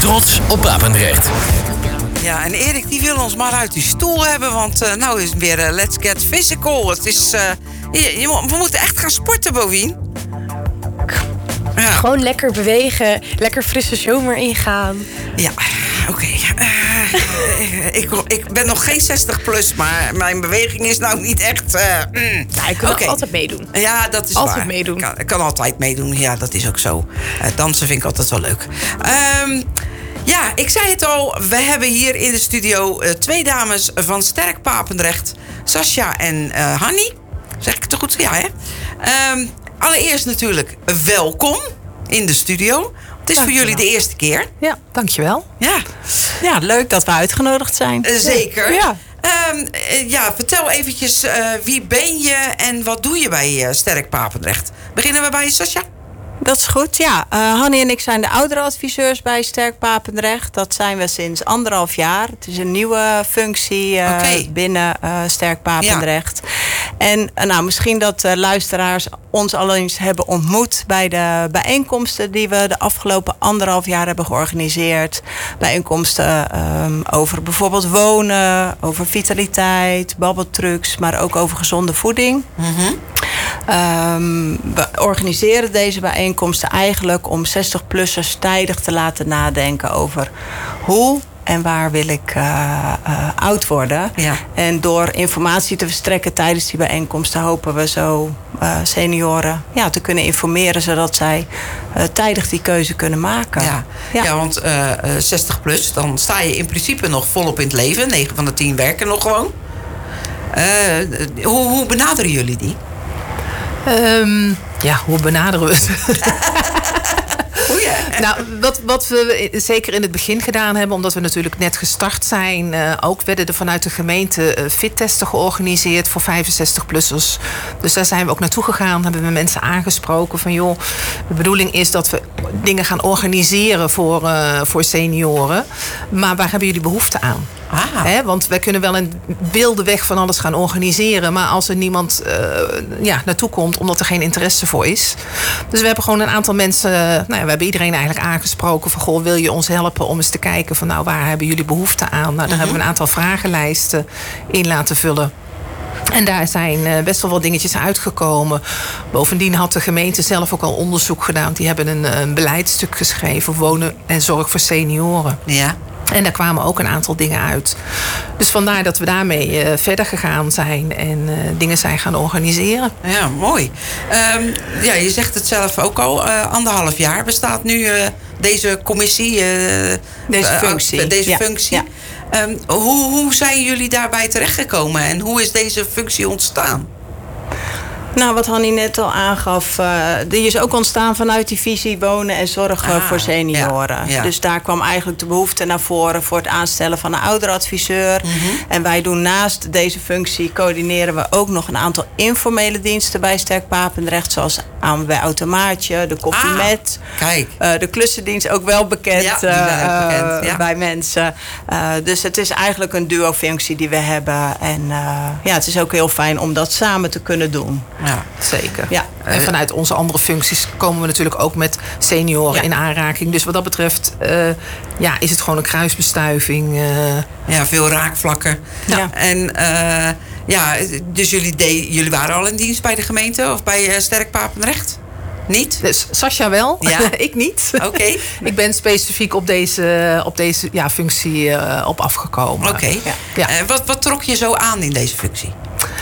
Trots op Papendrecht. Ja, en Erik die wil ons maar uit die stoel hebben, want nou is het weer let's get physical. Het is, we moeten echt gaan sporten, Bovien. Ja. Gewoon lekker bewegen, lekker frisse zomer ingaan. Ja, oké. Ik ben nog geen 60 plus, maar mijn beweging is nou niet echt... Ja, je kunt altijd meedoen. Ja, dat is altijd waar. Meedoen. Ik kan altijd meedoen, ja, dat is ook zo. Dansen vind ik altijd wel leuk. Ja, ik zei het al, we hebben hier in de studio 2 dames van Sterk Papendrecht. Sascha en Hanny. Zeg ik het toch goed? Ja, hè? Allereerst natuurlijk welkom in de studio. Het is voor jullie de eerste keer. Ja, dankjewel. Ja. Ja, leuk dat we uitgenodigd zijn. Zeker. Ja. Ja, vertel eventjes, wie ben je en wat doe je bij Sterk Papendrecht? Beginnen we bij Sascha? Dat is goed, ja. Hanny en ik zijn de ouderenadviseurs bij Sterk Papendrecht. Dat zijn we sinds 1,5 jaar. Het is een nieuwe functie binnen Sterk Papendrecht. Ja. En nou, misschien dat luisteraars ons al eens hebben ontmoet bij de bijeenkomsten die we de afgelopen 1,5 jaar hebben georganiseerd. Bijeenkomsten over bijvoorbeeld wonen, over vitaliteit, babbeltrucs, maar ook over gezonde voeding. Mm-hmm. We organiseren deze bijeenkomsten eigenlijk om 60-plussers tijdig te laten nadenken over hoe en waar wil ik oud worden. Ja. En door informatie te verstrekken tijdens die bijeenkomsten hopen we zo senioren te kunnen informeren, zodat zij tijdig die keuze kunnen maken. Ja, want 60 plus, dan sta je in principe nog volop in het leven. 9 van de 10 werken nog gewoon. Hoe benaderen jullie die? Hoe benaderen we het? Nou, wat we zeker in het begin gedaan hebben, omdat we natuurlijk net gestart zijn, ook werden er vanuit de gemeente fittesten georganiseerd voor 65-plussers. Dus daar zijn we ook naartoe gegaan, hebben we mensen aangesproken van joh, de bedoeling is dat we dingen gaan organiseren voor senioren. Maar waar hebben jullie behoefte aan? Want wij kunnen wel een wilde weg van alles gaan organiseren, maar als er niemand naartoe komt omdat er geen interesse voor is. Dus we hebben gewoon een aantal mensen, we hebben iedereen eigenlijk aangesproken van goh, wil je ons helpen om eens te kijken van nou, waar hebben jullie behoefte aan? Nou, daar hebben we een aantal vragenlijsten in laten vullen. En daar zijn best wel wat dingetjes uitgekomen. Bovendien had de gemeente zelf ook al onderzoek gedaan. Die hebben een beleidstuk geschreven, wonen en zorg voor senioren. Ja. En daar kwamen ook een aantal dingen uit. Dus vandaar dat we daarmee verder gegaan zijn en dingen zijn gaan organiseren. Ja, mooi. Je zegt het zelf ook al, 1,5 jaar bestaat nu deze commissie. Deze functie. Deze functie. Ja. Hoe zijn jullie daarbij terechtgekomen en hoe is deze functie ontstaan? Nou, wat Hanny net al aangaf, die is ook ontstaan vanuit die visie wonen en zorgen voor senioren. Ja. Dus daar kwam eigenlijk de behoefte naar voren voor het aanstellen van een ouderadviseur. Mm-hmm. En wij doen naast deze functie, coördineren we ook nog een aantal informele diensten bij Sterk Papendrecht, zoals ANWB Automaatje, de Koffie Met. Kijk. De klussendienst, ook wel bekend, bij mensen. Dus het is eigenlijk een duo-functie die we hebben. En het is ook heel fijn om dat samen te kunnen doen. Ja, zeker. Ja. En vanuit onze andere functies komen we natuurlijk ook met senioren in aanraking. Dus wat dat betreft is het gewoon een kruisbestuiving. Ja, veel raakvlakken. Ja. En dus jullie waren al in dienst bij de gemeente of bij Sterk Papendrecht? Niet? Dus Sascha wel, ik niet. Oké. Ik ben specifiek op deze functie op afgekomen. Oké. Ja. Wat trok je zo aan in deze functie?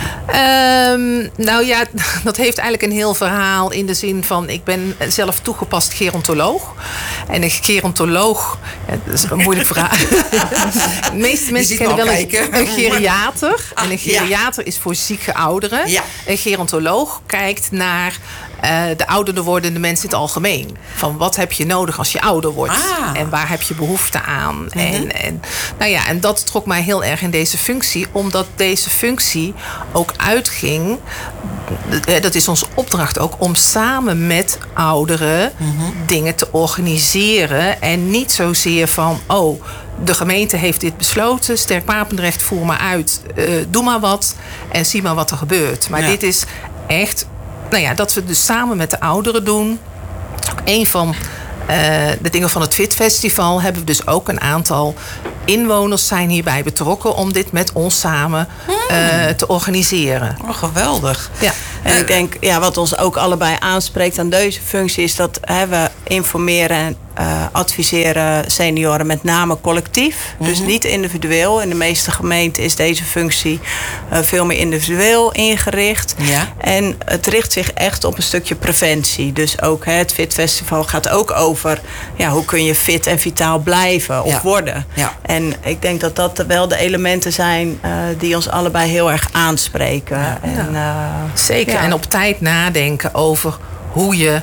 Dat heeft eigenlijk een heel verhaal in de zin van ik ben zelf toegepast gerontoloog. En een gerontoloog, dat is een moeilijke vraag. De meeste mensen kennen wel een geriater. En een geriater is voor zieke ouderen. Ja. Een gerontoloog kijkt naar de ouder wordende mensen in het algemeen. Van wat heb je nodig als je ouder wordt? En waar heb je behoefte aan? Mm-hmm. En dat trok mij heel erg in deze functie. Omdat deze functie ook uitging. Dat is onze opdracht ook. Om samen met ouderen dingen te organiseren. En niet zozeer van de gemeente heeft dit besloten. Sterk Papendrecht, voer maar uit. Doe maar wat. En zie maar wat er gebeurt. Maar dit is echt dat we dus samen met de ouderen doen. Een van de dingen van het Fit Festival hebben we dus ook een aantal inwoners zijn hierbij betrokken om dit met ons samen te organiseren. Oh, geweldig. Ja. En ik denk, wat ons ook allebei aanspreekt aan deze functie is dat we informeren en adviseren senioren met name collectief. Dus niet individueel. In de meeste gemeenten is deze functie veel meer individueel ingericht. Ja. En het richt zich echt op een stukje preventie. Dus ook het Fit Festival gaat ook over hoe kun je fit en vitaal blijven of worden. Ja. En ik denk dat dat wel de elementen zijn die ons allebei heel erg aanspreken. Ja. En, zeker. Ja. En op tijd nadenken over hoe je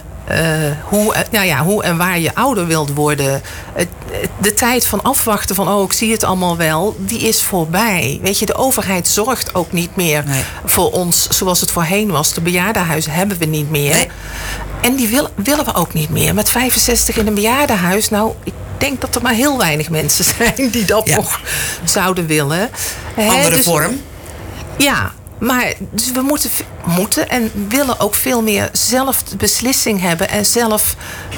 hoe en waar je ouder wilt worden. De tijd van afwachten van ik zie het allemaal wel, die is voorbij. Weet je, de overheid zorgt ook niet meer voor ons zoals het voorheen was. De bejaardenhuizen hebben we niet meer. Nee. En die willen we ook niet meer. Met 65 in een bejaardenhuis, ik denk dat er maar heel weinig mensen zijn die dat nog zouden willen. Andere vorm? Ja. Maar dus we moeten en willen ook veel meer zelf de beslissing hebben. En zelf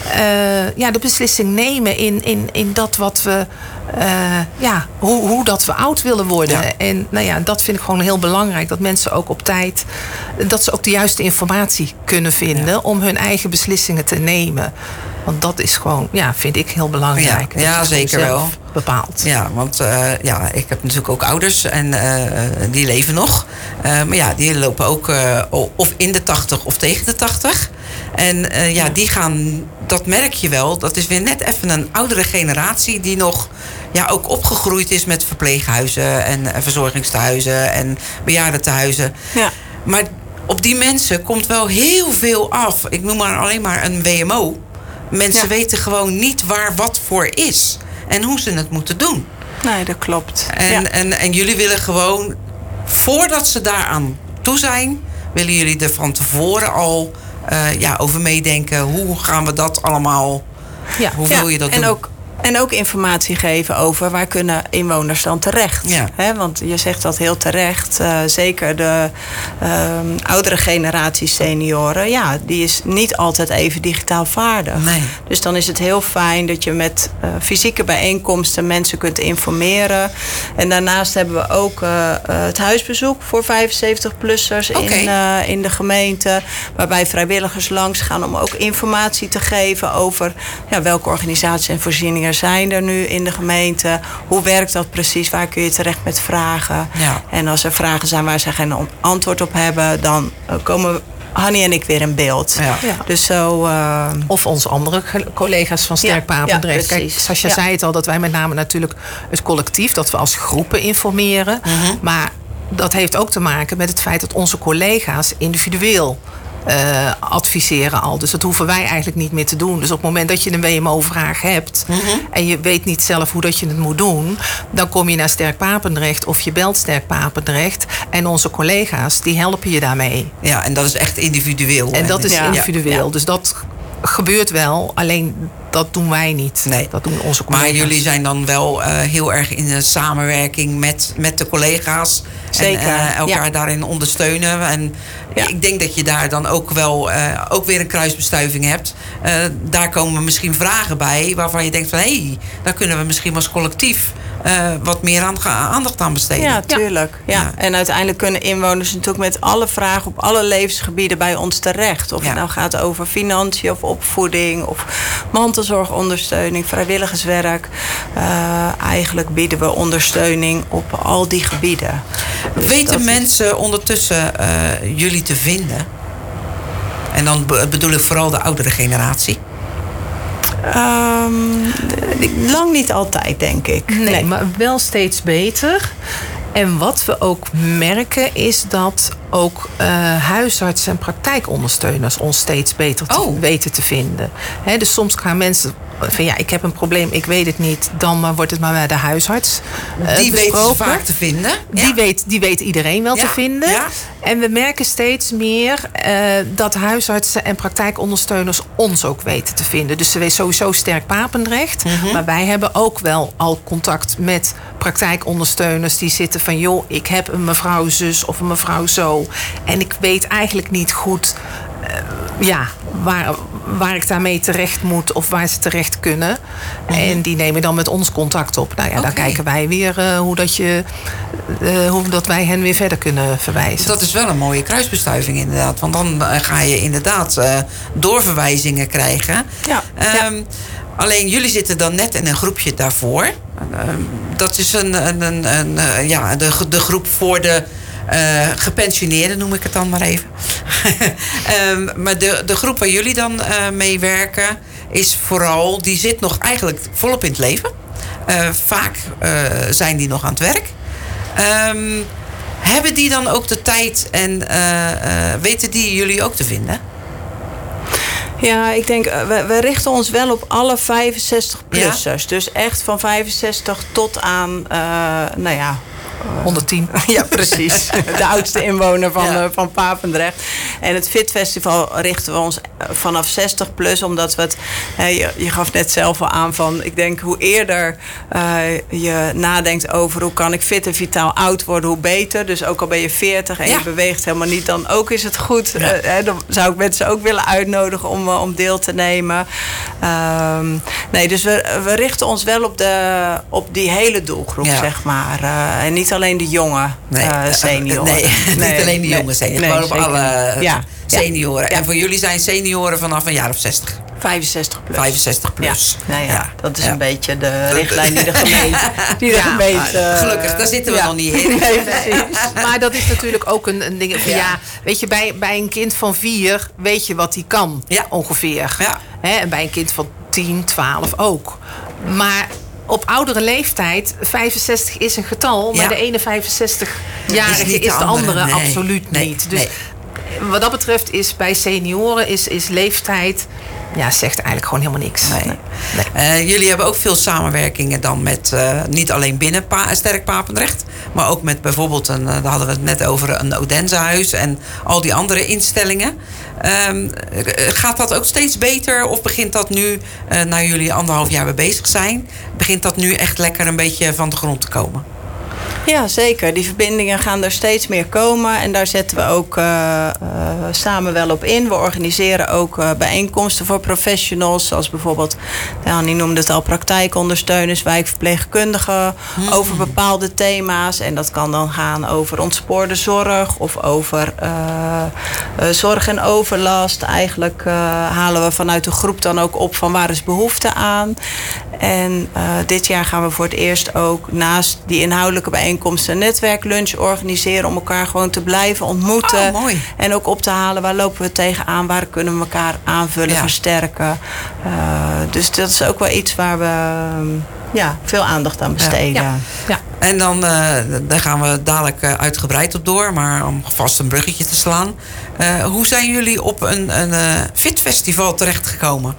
de beslissing nemen in dat wat we... hoe dat we oud willen worden. Ja. En dat vind ik gewoon heel belangrijk. Dat mensen ook op tijd... dat ze ook de juiste informatie kunnen vinden om hun eigen beslissingen te nemen. Want dat is gewoon, vind ik heel belangrijk. Ja, zeker wel. Bepaald. Ja, want ik heb natuurlijk ook ouders en die leven nog. Maar die lopen ook of in de 80 of tegen de 80. En die gaan, dat merk je wel, dat is weer net even een oudere generatie die nog ook opgegroeid is met verpleeghuizen en verzorgingstehuizen en bejaardentehuizen. Ja. Maar op die mensen komt wel heel veel af. Ik noem maar alleen maar een WMO. Mensen weten gewoon niet waar wat voor is. En hoe ze het moeten doen. Nee, dat klopt. En jullie willen gewoon, voordat ze daaraan toe zijn, willen jullie er van tevoren al over meedenken. Hoe gaan we dat allemaal, hoe wil je dat doen? En ook informatie geven over waar kunnen inwoners dan terecht. Ja. Want je zegt dat heel terecht. Zeker de oudere generatie senioren. Die is niet altijd even digitaal vaardig. Nee. Dus dan is het heel fijn dat je met fysieke bijeenkomsten mensen kunt informeren. En daarnaast hebben we ook het huisbezoek voor 75-plussers in de gemeente. Waarbij vrijwilligers langs gaan om ook informatie te geven over welke organisaties en voorzieningen zijn er nu in de gemeente. Hoe werkt dat precies? Waar kun je terecht met vragen? Ja. En als er vragen zijn waar ze geen antwoord op hebben, dan komen Hanny en ik weer in beeld. Ja. Ja. Dus zo, of onze andere collega's van Sterk Papendrecht. Kijk, Sascha zei het al, dat wij met name natuurlijk het collectief, dat we als groepen informeren. Maar dat heeft ook te maken met het feit dat onze collega's individueel adviseren al. Dus dat hoeven wij eigenlijk niet meer te doen. Dus op het moment dat je een WMO-vraag hebt en je weet niet zelf hoe dat je het moet doen, dan kom je naar Sterk Papendrecht of je belt Sterk Papendrecht en onze collega's die helpen je daarmee. Ja, en dat is echt individueel. En dat is individueel. Ja. Dus dat gebeurt wel, alleen dat doen wij niet. Nee. Dat doen onze collega's. Maar jullie zijn dan wel heel erg in de samenwerking met de collega's. Zeker. En elkaar daarin ondersteunen. En ik denk dat je daar dan ook wel ook weer een kruisbestuiving hebt. Daar komen misschien vragen bij waarvan je denkt van daar kunnen we misschien als collectief wat meer aandacht aan besteden. Ja, tuurlijk. Ja. En uiteindelijk kunnen inwoners natuurlijk met alle vragen op alle levensgebieden bij ons terecht. Of het nou gaat over financiën of opvoeding of mantelzorgondersteuning, vrijwilligerswerk. Eigenlijk bieden we ondersteuning op al die gebieden. Dus weten mensen ondertussen jullie te vinden? En dan bedoel ik vooral de oudere generatie. Lang niet altijd, denk ik. Nee, maar wel steeds beter. En wat we ook merken is dat ook huisartsen en praktijkondersteuners ons steeds beter weten te vinden. Dus soms gaan mensen van ik heb een probleem, ik weet het niet, dan wordt het maar bij de huisarts die weet ze vaak te vinden. Die weet iedereen wel te vinden. Ja. En we merken steeds meer dat huisartsen en praktijkondersteuners ons ook weten te vinden. Dus ze weten sowieso Sterk Papendrecht. Maar wij hebben ook wel al contact met praktijkondersteuners die zitten van ik heb een mevrouw zus of een mevrouw zo. En ik weet eigenlijk niet goed waar ik daarmee terecht moet of waar ze terecht kunnen. En die nemen dan met ons contact op. Nou ja, dan kijken wij weer hoe dat wij hen weer verder kunnen verwijzen. Dus dat is wel een mooie kruisbestuiving inderdaad. Want dan ga je inderdaad doorverwijzingen krijgen. Ja. Alleen jullie zitten dan net in een groepje daarvoor. Dat is de groep voor de gepensioneerden, noem ik het dan maar even. Maar de groep waar jullie dan mee werken is vooral, die zit nog eigenlijk volop in het leven. Vaak zijn die nog aan het werk. Hebben die dan ook de tijd en weten die jullie ook te vinden? Ja, ik denk, we richten ons wel op alle 65-plussers. Ja? Dus echt van 65 tot aan, 110. Ja, precies. De oudste inwoner van Papendrecht. En het Fit Festival richten we ons vanaf 60 plus. Omdat we het... Je gaf net zelf al aan van... Ik denk hoe eerder je nadenkt over... hoe kan ik fit en vitaal oud worden, hoe beter. Dus ook al ben je 40 en je beweegt helemaal niet... dan ook is het goed. Ja. Dan zou ik mensen ook willen uitnodigen om deel te nemen. Dus we richten ons wel op die hele doelgroep, zeg maar. En niet alleen de jonge senioren. Niet alleen de jonge senioren. Gewoon op alle senioren. Ja. En voor jullie zijn senioren vanaf een jaar of 60? 65 plus. 65 plus. Ja, dat is een beetje de richtlijn die de gemeente... gelukkig, daar zitten we nog niet in. Nee, precies. Maar dat is natuurlijk ook een ding van weet je, bij een kind van 4 weet je wat hij kan, ongeveer. Ja. En bij een kind van 10, 12 ook. Maar op oudere leeftijd, 65 is een getal, maar de ene 65-jarige is de andere absoluut niet. Dus wat dat betreft is bij senioren is leeftijd... zegt eigenlijk gewoon helemaal niks. Nee. Jullie hebben ook veel samenwerkingen dan met... niet alleen binnen Sterk Papendrecht... maar ook met bijvoorbeeld... daar hadden we het net over een Odense-huis... en al die andere instellingen. Gaat dat ook steeds beter? Of begint dat nu, na jullie 1,5 jaar weer bezig zijn... begint dat nu echt lekker een beetje van de grond te komen? Ja, zeker. Die verbindingen gaan er steeds meer komen. En daar zetten we ook samen wel op in. We organiseren ook bijeenkomsten voor professionals. Zoals bijvoorbeeld, Annie noemde het al, praktijkondersteuners, wijkverpleegkundigen. Over bepaalde thema's. En dat kan dan gaan over ontspoorde zorg. Of over zorg en overlast. Eigenlijk halen we vanuit de groep dan ook op van waar is behoefte aan. En dit jaar gaan we voor het eerst ook naast die inhoudelijke bijeenkomsten een netwerklunch organiseren om elkaar gewoon te blijven ontmoeten. Oh, mooi. En ook op te halen waar lopen we tegenaan, waar kunnen we elkaar aanvullen, versterken. Dus dat is ook wel iets waar we veel aandacht aan besteden. Ja. En dan daar gaan we dadelijk uitgebreid op door, maar om vast een bruggetje te slaan. Hoe zijn jullie op een Fit Festival terechtgekomen?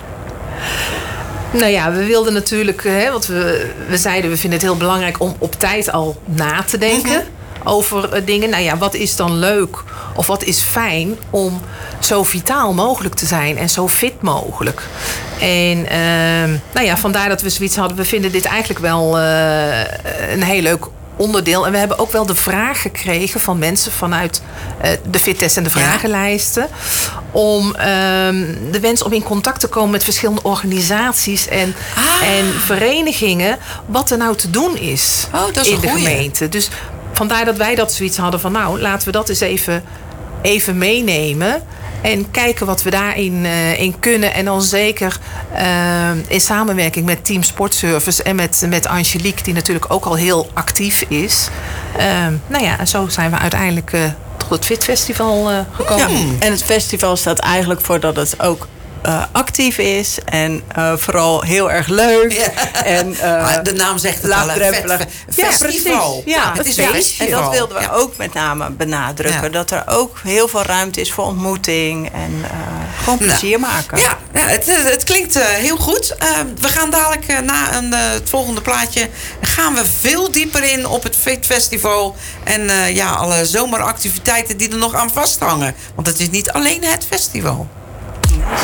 Nou ja, we wilden natuurlijk, want we zeiden we vinden het heel belangrijk om op tijd al na te denken over dingen. Nou ja, wat is dan leuk of wat is fijn om zo vitaal mogelijk te zijn en zo fit mogelijk. En vandaar dat we zoiets hadden. We vinden dit eigenlijk wel een heel leuk onderdeel. En we hebben ook wel de vraag gekregen van mensen vanuit de fittest en de vragenlijsten. Om de wens om in contact te komen met verschillende organisaties en verenigingen. Wat er nou te doen is in de gemeente. Dus vandaar dat wij dat zoiets hadden van laten we dat eens even meenemen. En kijken wat we daarin in kunnen. En dan zeker in samenwerking met Team Sportservice en met Angelique, die natuurlijk ook al heel actief is. En zo zijn we uiteindelijk tot het Fit Festival gekomen. Ja, en het festival staat eigenlijk voor dat het ook actief is en vooral heel erg leuk. Ja. En, de naam zegt het al, festival. Ja, het is een festival. En dat wilden we ook met name benadrukken. Ja. Dat er ook heel veel ruimte is voor ontmoeting en gewoon plezier maken. Ja, het klinkt heel goed. We gaan dadelijk na het volgende plaatje gaan we veel dieper in op het Fit Festival en alle zomeractiviteiten die er nog aan vasthangen. Want het is niet alleen het festival.